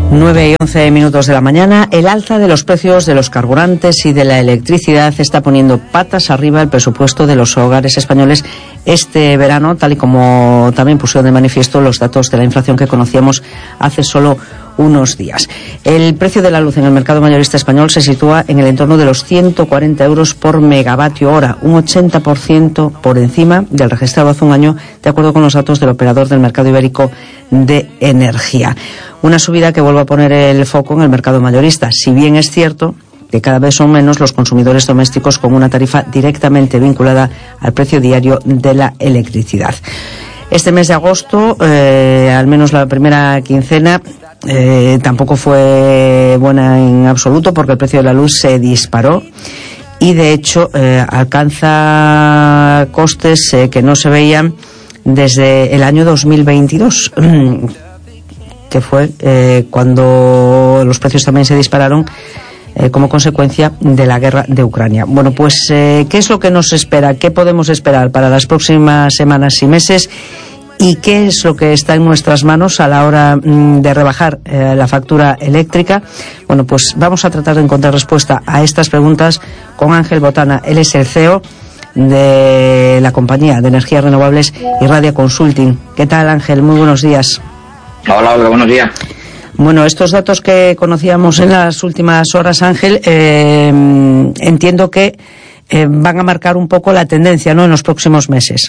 9:11 de la mañana. El alza de los precios de los carburantes y de la electricidad está poniendo patas arriba el presupuesto de los hogares españoles este verano, tal y como también pusieron de manifiesto los datos de la inflación que conocíamos hace solo unos días. El precio de la luz en el mercado mayorista español se sitúa en el entorno de los 140 euros por megavatio hora, un 80% por encima del registrado hace un año, de acuerdo con los datos del operador del mercado ibérico de energía. Una subida que vuelve a poner el foco en el mercado mayorista, si bien es cierto que cada vez son menos los consumidores domésticos con una tarifa directamente vinculada al precio diario de la electricidad. Este mes de agosto, al menos la primera quincena, tampoco fue buena en absoluto, porque el precio de la luz se disparó y de hecho alcanza costes que no se veían desde el año 2022, que fue cuando los precios también se dispararon como consecuencia de la guerra de Ucrania. Bueno, pues ¿qué es lo que nos espera? ¿Qué podemos esperar para las próximas semanas y meses? ¿Y qué es lo que está en nuestras manos a la hora de rebajar la factura eléctrica? Bueno, pues vamos a tratar de encontrar respuesta a estas preguntas con Ángel Botana. Él es el CEO de la compañía de energías renovables Irradia Consulting. ¿Qué tal, Ángel? Muy buenos días. Hola, buenos días. Bueno, estos datos que conocíamos en las últimas horas, Ángel, entiendo que van a marcar un poco la tendencia, ¿no?, en los próximos meses.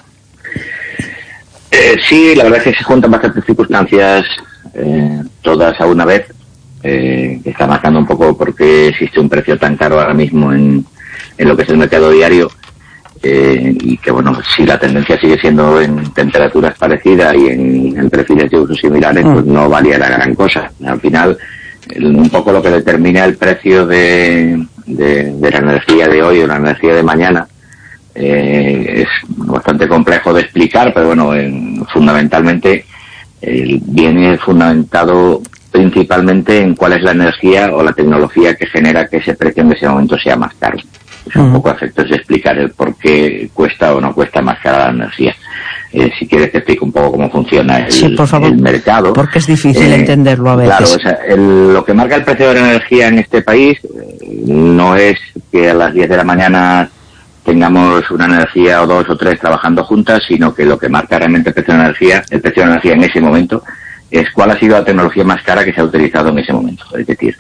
Sí, la verdad es que se juntan bastantes circunstancias, todas a una vez, que está marcando un poco porque existe un precio tan caro ahora mismo en lo que es el mercado diario, y que, bueno, si la tendencia sigue siendo en temperaturas parecidas y en perfiles de uso similares, pues no valía la gran cosa. Al final, un poco lo que determina el precio de la energía de hoy o la energía de mañana es bastante complejo de explicar, pero bueno, fundamentalmente viene fundamentado principalmente en cuál es la energía o la tecnología que genera que ese precio en ese momento sea más caro. Es un poco efectos de explicar el por qué cuesta o no cuesta más cara la energía. Si quieres te explico un poco cómo funciona el mercado. Porque es difícil entenderlo a veces. Claro, o sea, lo que marca el precio de la energía en este país no es que a las 10 de la mañana tengamos una energía o dos o tres trabajando juntas, sino que lo que marca realmente el precio de la energía en ese momento es cuál ha sido la tecnología más cara que se ha utilizado en ese momento. Es decir,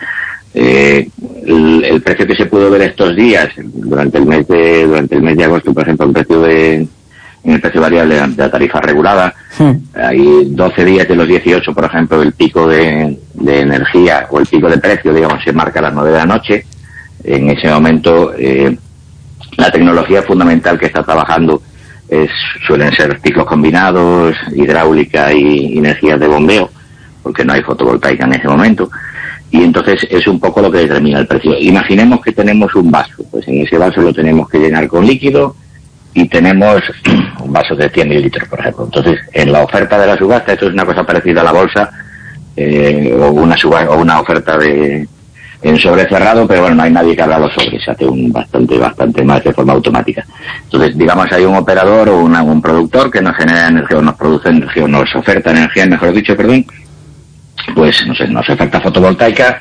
el precio que se pudo ver estos días durante el mes de agosto, por ejemplo, en el precio variable de la tarifa regulada, hay 12 días de los 18, por ejemplo, el pico de energía o el pico de precio, digamos, se marca a las 9 de la noche. En ese momento la tecnología fundamental que está trabajando suelen ser ciclos combinados, hidráulica y energías de bombeo, porque no hay fotovoltaica en ese momento. Y entonces es un poco lo que determina el precio. Imaginemos que tenemos un vaso, pues en ese vaso lo tenemos que llenar con líquido y tenemos un vaso de 100 mililitros, por ejemplo. Entonces, en la oferta de la subasta, esto es una cosa parecida a la bolsa, o una oferta en sobre cerrado, pero bueno, no hay nadie que abra los sobres, se hace bastante más de forma automática. Entonces, digamos, hay un operador o un productor que nos genera energía o nos produce energía o nos oferta energía, mejor dicho, pues no sé, nos oferta fotovoltaica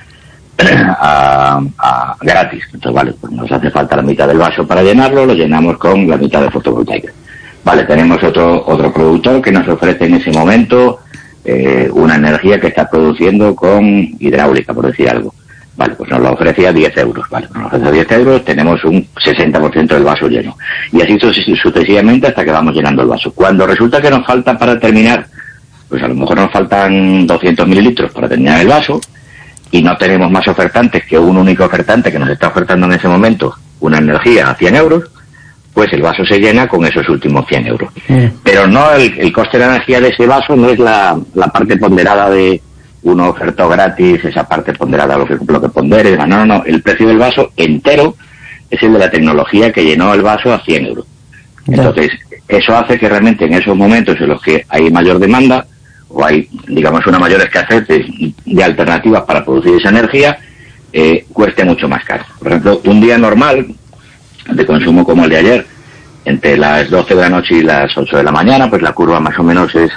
gratis. Entonces, vale, pues nos hace falta la mitad del vaso para llenarlo, lo llenamos con la mitad de fotovoltaica. Vale, tenemos otro productor que nos ofrece en ese momento una energía que está produciendo con hidráulica, por decir algo. Vale, pues nos la ofrece a 10 euros. Vale, nos ofrece a 10 euros, tenemos un 60% del vaso lleno. Y así sucesivamente hasta que vamos llenando el vaso. Cuando resulta que nos falta para terminar, pues a lo mejor nos faltan 200 mililitros para terminar el vaso y no tenemos más ofertantes que un único ofertante que nos está ofertando en ese momento una energía a 100 euros, pues el vaso se llena con esos últimos 100 euros. Pero no el coste de la energía de ese vaso no es la parte ponderada de uno ofertó gratis, esa parte ponderada, lo que pondere. No, el precio del vaso entero es el de la tecnología que llenó el vaso a 100 euros. Entonces, eso hace que realmente en esos momentos en los que hay mayor demanda, o hay, digamos, una mayor escasez de alternativas para producir esa energía, cueste mucho más caro. Por ejemplo, un día normal de consumo como el de ayer, entre las 12 de la noche y las 8 de la mañana, pues la curva más o menos es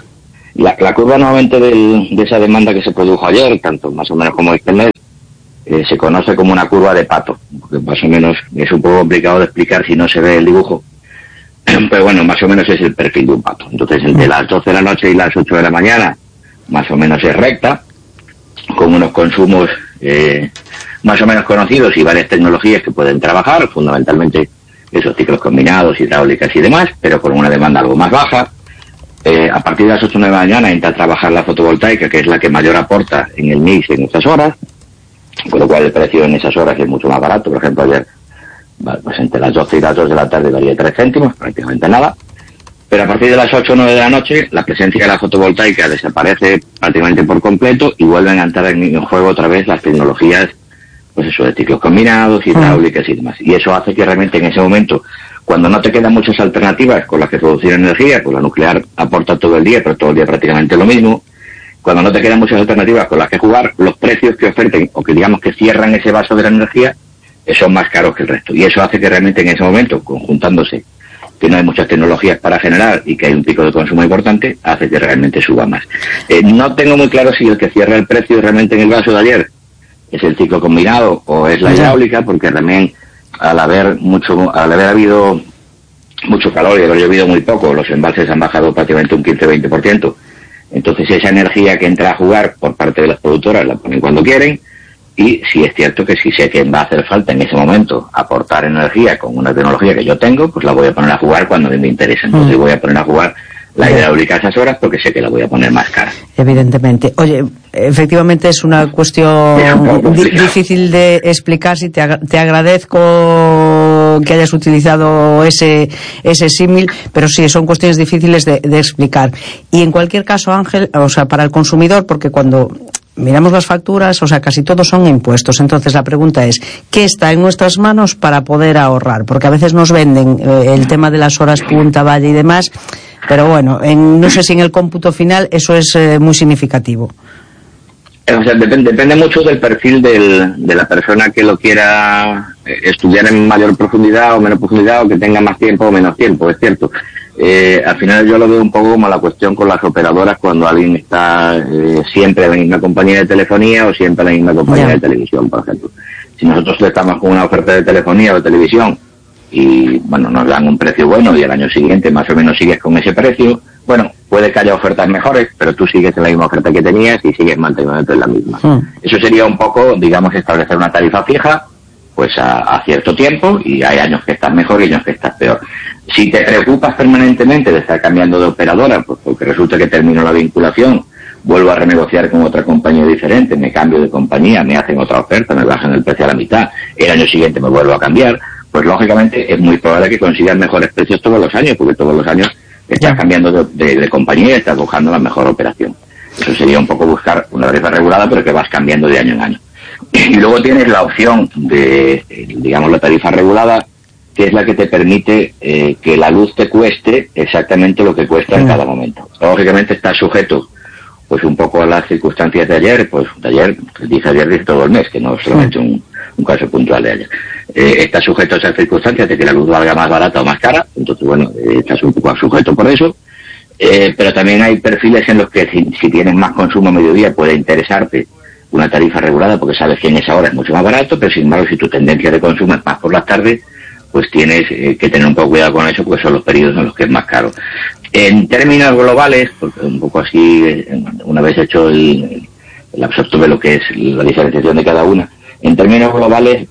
La curva nuevamente de esa demanda que se produjo ayer, tanto más o menos como este mes, se conoce como una curva de pato, porque más o menos es un poco complicado de explicar si no se ve el dibujo, pero bueno, más o menos es el perfil de un pato. Entonces, entre las 12 de la noche y las 8 de la mañana, más o menos es recta, con unos consumos más o menos conocidos y varias tecnologías que pueden trabajar, fundamentalmente esos ciclos combinados, hidráulicas y demás, pero con una demanda algo más baja. A partir de las 8 de la mañana entra a trabajar la fotovoltaica, que es la que mayor aporta en el mix en estas horas, con lo cual el precio en esas horas es mucho más barato. Por ejemplo, ayer, pues entre las 12 y las 2 de la tarde varía 3 céntimos, prácticamente nada. Pero a partir de las 8 o 9 de la noche, la presencia de la fotovoltaica desaparece prácticamente por completo y vuelven a entrar en juego otra vez las tecnologías, pues eso, de ciclos combinados, hidráulicas y demás. Y eso hace que realmente en ese momento, cuando no te quedan muchas alternativas con las que producir energía, pues la nuclear aporta todo el día, pero todo el día prácticamente lo mismo. Cuando no te quedan muchas alternativas con las que jugar, los precios que oferten o que digamos que cierran ese vaso de la energía son más caros que el resto. Y eso hace que realmente en ese momento, conjuntándose que no hay muchas tecnologías para generar y que hay un pico de consumo importante, hace que realmente suba más. No tengo muy claro si el que cierra el precio realmente en el vaso de ayer es el ciclo combinado o es la hidráulica, porque también al haber habido mucho calor y haber llovido muy poco, los embalses han bajado prácticamente un 15-20%. Entonces esa energía que entra a jugar por parte de las productoras la ponen cuando quieren, y sí es cierto que si sé que va a hacer falta en ese momento aportar energía con una tecnología que yo tengo, pues la voy a poner a jugar cuando me interesa. Entonces voy a poner a jugar la hidráulica a esas horas porque sé que la voy a poner más cara. Evidentemente. Oye, efectivamente es una cuestión difícil de explicar. Si te agradezco que hayas utilizado ese símil, pero sí, son cuestiones difíciles de explicar. Y en cualquier caso, Ángel, o sea, para el consumidor, porque cuando miramos las facturas, o sea, casi todos son impuestos. Entonces la pregunta es, ¿qué está en nuestras manos para poder ahorrar? Porque a veces nos venden el tema de las horas punta, valle y demás, pero bueno, no sé si en el cómputo final eso es muy significativo. O sea, depende mucho del perfil de la persona que lo quiera estudiar en mayor profundidad o menos profundidad, o que tenga más tiempo o menos tiempo, es cierto. Al final yo lo veo un poco como la cuestión con las operadoras cuando alguien está siempre en la misma compañía de telefonía o siempre en la misma compañía de televisión, por ejemplo. Si nosotros estamos con una oferta de telefonía o de televisión y, bueno, nos dan un precio bueno y al año siguiente más o menos sigues con ese precio, bueno, puede que haya ofertas mejores, pero tú sigues en la misma oferta que tenías y sigues manteniéndote en la misma. Eso sería un poco, digamos, establecer una tarifa fija, pues a cierto tiempo, y hay años que estás mejor y años que estás peor. Si te preocupas permanentemente de estar cambiando de operadora, pues porque resulta que termino la vinculación, vuelvo a renegociar con otra compañía diferente, me cambio de compañía, me hacen otra oferta, me bajan el precio a la mitad, el año siguiente me vuelvo a cambiar, pues lógicamente es muy probable que consigas mejores precios todos los años, porque todos los años estás cambiando de compañía y estás buscando la mejor operación. Eso sería un poco buscar una tarifa regulada, pero que vas cambiando de año en año. Y luego tienes la opción de, digamos, la tarifa regulada, que es la que te permite que la luz te cueste exactamente lo que cuesta en cada momento. Lógicamente está sujeto, pues un poco a las circunstancias de ayer, pues de ayer, dice todo el mes, que no es solamente un caso puntual de ayer. Está sujeto a esas circunstancias de que la luz valga más barata o más cara, entonces bueno, estás un poco sujeto por eso. Pero también hay perfiles en los que si tienes más consumo a mediodía puede interesarte una tarifa regulada porque sabes que en esa hora es mucho más barato, pero sin embargo si tu tendencia de consumo es más por las tardes, pues tienes que tener un poco cuidado con eso porque son los periodos en los que es más caro. En términos globales, porque un poco así, una vez hecho el absorto de lo que es la diferenciación de cada una, en términos globales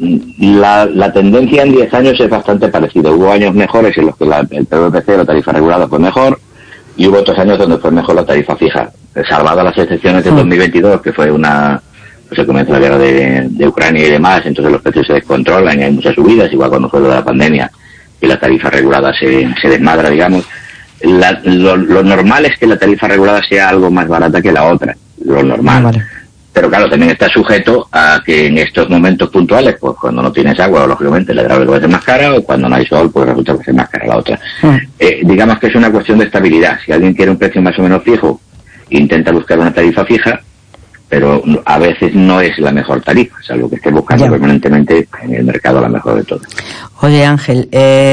la tendencia en 10 años es bastante parecida. Hubo años mejores en los que el PVPC, la tarifa regulada, fue mejor, y hubo otros años donde fue mejor la tarifa fija, salvadas las excepciones de 2022, que fue pues se comenzó la guerra de Ucrania y demás, entonces los precios se descontrolan y hay muchas subidas, igual cuando fue lo de la pandemia, y la tarifa regulada se desmadra, digamos. Lo normal es que la tarifa regulada sea algo más barata que la otra, lo normal. Vale. Pero claro, también está sujeto a que en estos momentos puntuales, pues cuando no tienes agua, lógicamente la hidráulica va a ser más cara, o cuando no hay sol, pues resulta que va a ser más cara la otra. Digamos que es una cuestión de estabilidad. Si alguien quiere un precio más o menos fijo, intenta buscar una tarifa fija, pero a veces no es la mejor tarifa, es algo que esté buscando permanentemente en el mercado la mejor de todas. Oye, Ángel,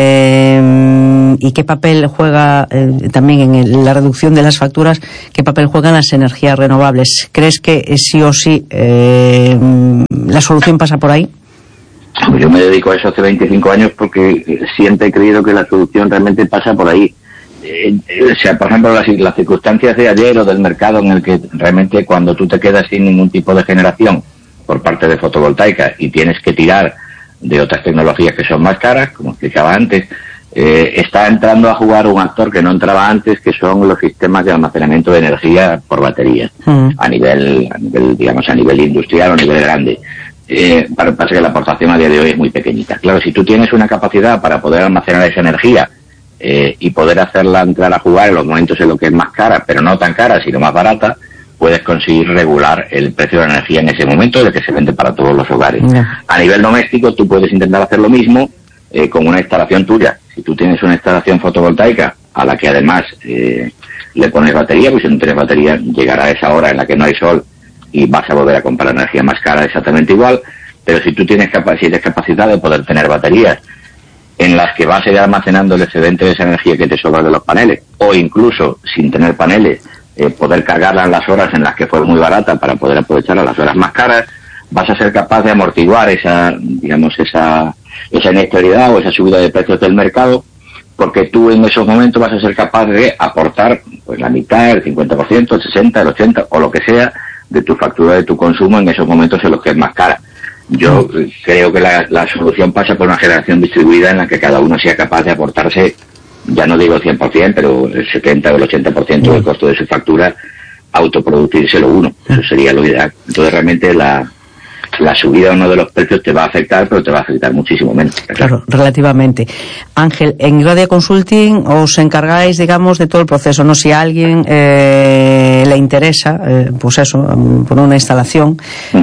¿y qué papel juega también en la reducción de las facturas, qué papel juegan las energías renovables? ¿Crees que sí o sí la solución pasa por ahí? Yo me dedico a eso hace 25 años porque siempre he creído que la solución realmente pasa por ahí. O sea, por ejemplo, las circunstancias de ayer o del mercado en el que realmente cuando tú te quedas sin ningún tipo de generación por parte de fotovoltaica y tienes que tirar de otras tecnologías que son más caras, como explicaba antes, está entrando a jugar un actor que no entraba antes, que son los sistemas de almacenamiento de energía por baterías, a nivel industrial o a nivel grande. Pasa que la aportación a día de hoy es muy pequeñita. Claro, si tú tienes una capacidad para poder almacenar esa energía y poder hacerla entrar a jugar en los momentos en los que es más cara, pero no tan cara, sino más barata, puedes conseguir regular el precio de la energía en ese momento de que se vende para todos los hogares. A nivel doméstico, tú puedes intentar hacer lo mismo con una instalación tuya. Si tú tienes una instalación fotovoltaica a la que además le pones batería, pues si no tienes batería llegará esa hora en la que no hay sol y vas a volver a comprar energía más cara exactamente igual. Pero si tú tienes capacidad de poder tener baterías en las que vas a ir almacenando el excedente de esa energía que te sobra de los paneles, o incluso sin tener paneles, poder cargarla en las horas en las que fue muy barata para poder aprovecharla a las horas más caras, vas a ser capaz de amortiguar esa inestabilidad o esa subida de precios del mercado, porque tú en esos momentos vas a ser capaz de aportar pues la mitad, el 50%, el 60%, el 80% o lo que sea de tu factura de tu consumo en esos momentos en los que es más cara. Yo creo que la solución pasa por una generación distribuida en la que cada uno sea capaz de aportarse, ya no digo el 100%, pero el 70 o el 80% del costo de su factura, autoproducírselo uno. Eso sería lo ideal. Entonces realmente la subida o no de los precios te va a afectar, pero te va a afectar muchísimo menos. Claro, relativamente. Ángel, en Irradia Consulting os encargáis, digamos, de todo el proceso, ¿no? Si a alguien le interesa, pues eso, poner una instalación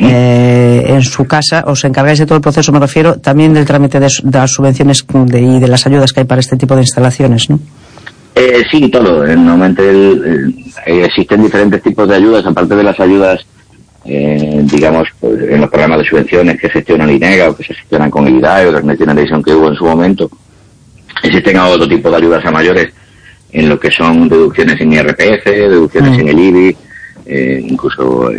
en su casa, os encargáis de todo el proceso, me refiero también del trámite de las subvenciones y de las ayudas que hay para este tipo de instalaciones, ¿no? Sí, todo. Normalmente existen diferentes tipos de ayudas, aparte de las ayudas digamos, pues, en los programas de subvenciones que gestiona el INEGA o que se gestionan con el IDAE o la Next Generation que hubo en su momento. Existen otro tipo de ayudas a mayores en lo que son deducciones en IRPF, deducciones en el IBI, incluso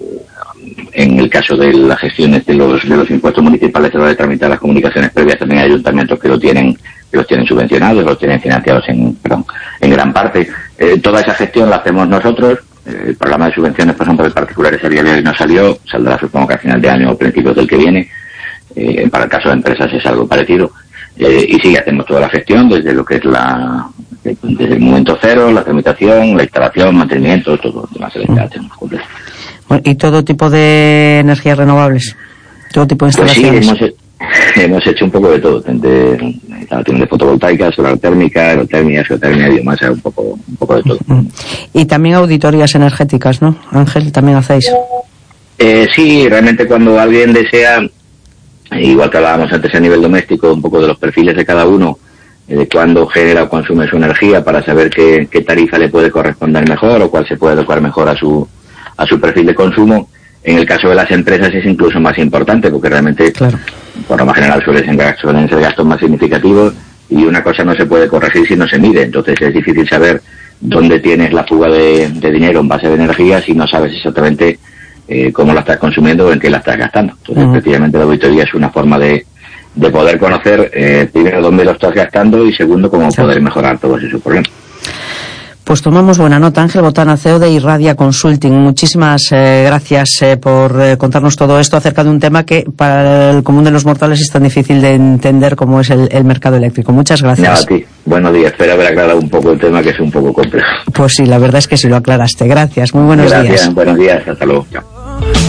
en el caso de las gestiones de los impuestos municipales a la hora de tramitar las comunicaciones previas, también hay ayuntamientos que los tienen subvencionados, los tienen financiados en gran parte. Toda esa gestión la hacemos nosotros. El programa de subvenciones, por ejemplo, de particulares a día de hoy no salió, saldrá supongo que a final de año o principios del que viene. Para el caso de empresas es algo parecido. Y sí, hacemos toda la gestión desde lo que es desde el momento cero, la tramitación, la instalación, mantenimiento, todo lo demás lo hacemos completo. Bueno, ¿y todo tipo de energías renovables? ¿Todo tipo de instalaciones? Pues sí, hemos hecho un poco de todo, de instalaciones de fotovoltaica, solar térmica, aerotermia, geotermia, biomasa, un poco de todo. Y también auditorías energéticas, ¿no? Ángel, ¿también hacéis? Sí, realmente cuando alguien desea, igual que hablábamos antes a nivel doméstico, un poco de los perfiles de cada uno, de cuándo genera o consume su energía para saber qué tarifa le puede corresponder mejor o cuál se puede adecuar mejor a su perfil de consumo. En el caso de las empresas es incluso más importante porque realmente, claro, por lo más general suelen ser gastos más significativos y una cosa no se puede corregir si no se mide. Entonces es difícil saber dónde tienes la fuga de dinero en base de energía si no sabes exactamente cómo la estás consumiendo o en qué la estás gastando. Entonces, efectivamente, la auditoría es una forma de poder conocer primero dónde lo estás gastando y segundo cómo poder mejorar todos esos problemas. Pues tomamos buena nota. Ángel Botana, CEO de Irradia Consulting. Muchísimas gracias por contarnos todo esto acerca de un tema que para el común de los mortales es tan difícil de entender como es el mercado eléctrico. Muchas gracias. Nada, a ti. Buenos días. Espero haber aclarado un poco el tema, que es un poco complejo. Pues sí, la verdad es que sí lo aclaraste. Gracias. Muy buenos días. Buenos días. Hasta luego. Chao.